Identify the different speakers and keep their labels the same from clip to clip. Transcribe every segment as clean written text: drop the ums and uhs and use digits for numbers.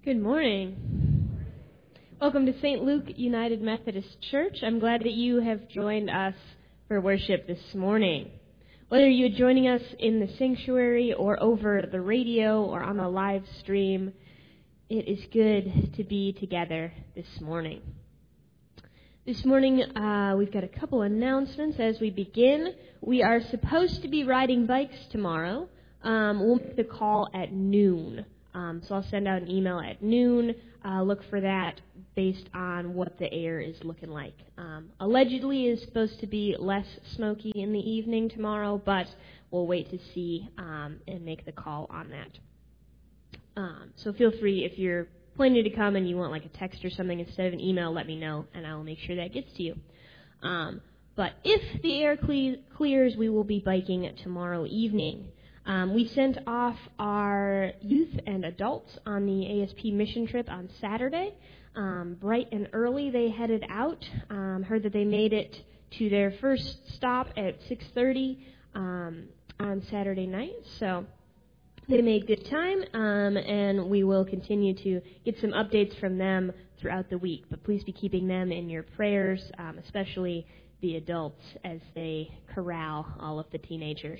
Speaker 1: Good morning. Welcome to St. Luke United Methodist Church. I'm glad that you have joined us for worship this morning. Whether you're joining us in the sanctuary or over the radio or on the live stream, it is good to be together this morning. This morning, we've got a couple announcements as we begin. We are supposed to be riding bikes tomorrow. We'll make the call at noon. So I'll send out an email at noon. Look for that based on what the air is looking like. Allegedly, it's supposed to be less smoky in the evening tomorrow, but we'll wait to see and make the call on that. So feel free, if you're planning to come and you want like a text or something instead of an email, let me know, and I will make sure that gets to you. But if the air clears, we will be biking tomorrow evening. We sent off our youth and adults on the ASP mission trip on Saturday. Bright and early they headed out. Heard that they made it to their first stop at 6:30 on Saturday night. So they made good time, and we will continue to get some updates from them throughout the week. But please be keeping them in your prayers, especially the adults, as they corral all of the teenagers.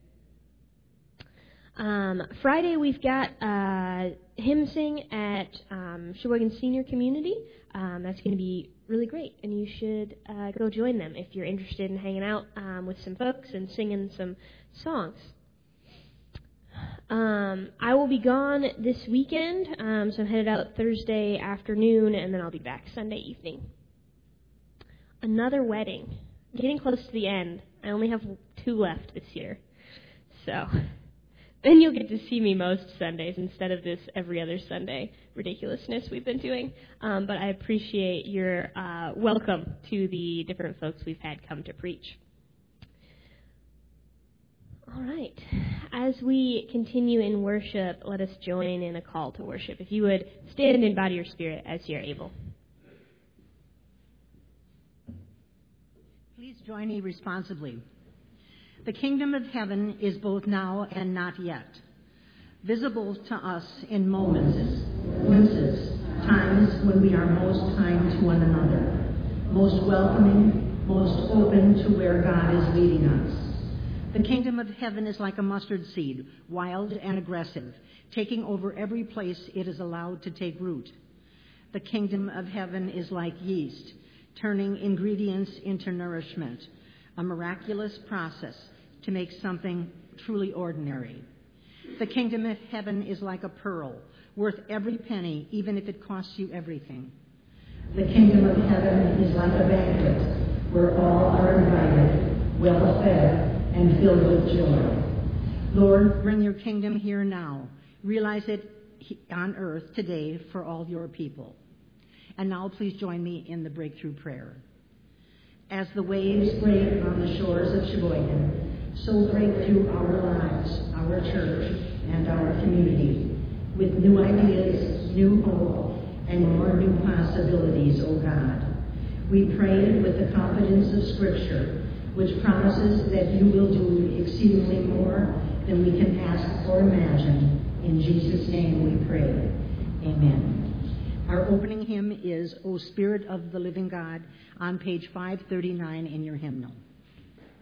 Speaker 1: Friday, we've got hymn sing at Sheboygan Senior Community. That's going to be really great, and you should go join them if you're interested in hanging out with some folks and singing some songs. I will be gone this weekend, so I'm headed out Thursday afternoon, and then I'll be back Sunday evening. Another wedding. Getting close to the end. I only have 2 left this year, so then you'll get to see me most Sundays instead of this every other Sunday ridiculousness we've been doing. But I appreciate your welcome to the different folks we've had come to preach. All right. As we continue in worship, let us join in a call to worship. If you would stand in body or spirit as you're able.
Speaker 2: Please join me responsibly. The kingdom of heaven is both now and not yet. Visible to us in moments, glimpses, times when we are most kind to one another, most welcoming, most open to where God is leading us. The kingdom of heaven is like a mustard seed, wild and aggressive, taking over every place it is allowed to take root. The kingdom of heaven is like yeast, turning ingredients into nourishment, a miraculous process to make something truly ordinary. The kingdom of heaven is like a pearl, worth every penny, even if it costs you everything. The kingdom of heaven is like a banquet, where all are invited, well fed, and filled with joy. Lord, bring your kingdom here now. Realize it on earth today for all your people. And now please join me in the breakthrough prayer. As the waves break on the shores of Sheboygan, so break through our lives, our church, and our community with new ideas, new hope, and more new possibilities, O God. We pray with the confidence of Scripture, which promises that you will do exceedingly more than we can ask or imagine. In Jesus' name we pray. Amen. Our opening hymn is O Spirit of the Living God on page 539 in your hymnal.